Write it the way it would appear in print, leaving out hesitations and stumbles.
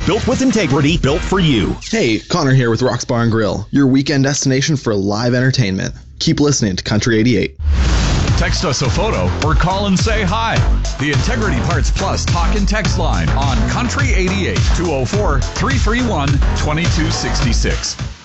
Built with integrity, built for you. Hey, Connor here with Rock's Bar and Grill, your weekend destination for live entertainment. Keep listening to Country 88. Text us a photo or call and say hi. The Integrity Parts Plus talk and text line on Country 88 204 331 2266.